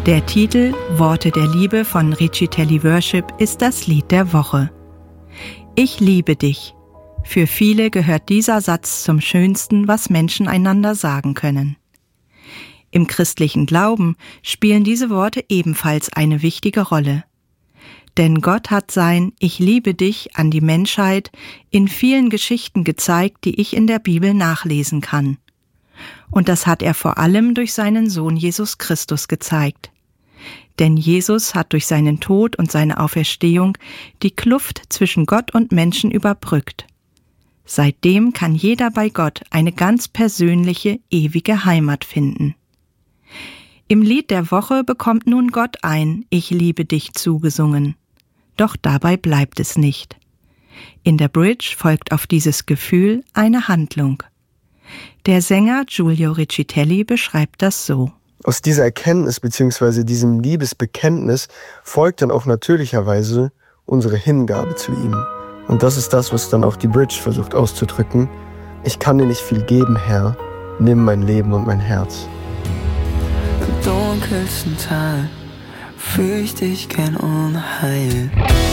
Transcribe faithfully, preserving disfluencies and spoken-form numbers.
Der Titel Worte der Liebe von Riccitelli Worship ist das Lied der Woche. Ich liebe dich. Für viele gehört dieser Satz zum Schönsten, was Menschen einander sagen können. Im christlichen Glauben spielen diese Worte ebenfalls eine wichtige Rolle. Denn Gott hat sein Ich liebe dich an die Menschheit in vielen Geschichten gezeigt, die ich in der Bibel nachlesen kann. Und das hat er vor allem durch seinen Sohn Jesus Christus gezeigt. Denn Jesus hat durch seinen Tod und seine Auferstehung die Kluft zwischen Gott und Menschen überbrückt. Seitdem kann jeder bei Gott eine ganz persönliche, ewige Heimat finden. Im Lied der Woche bekommt nun Gott ein Ich liebe dich zugesungen. Doch dabei bleibt es nicht. In der Bridge folgt auf dieses Gefühl eine Handlung. Der Sänger Giulio Riccitelli beschreibt das so. Aus dieser Erkenntnis bzw. diesem Liebesbekenntnis folgt dann auch natürlicherweise unsere Hingabe zu ihm. Und das ist das, was dann auch die Bridge versucht auszudrücken. Ich kann dir nicht viel geben, Herr, nimm mein Leben und mein Herz. Im dunkelsten Tal fürchte ich kein Unheil.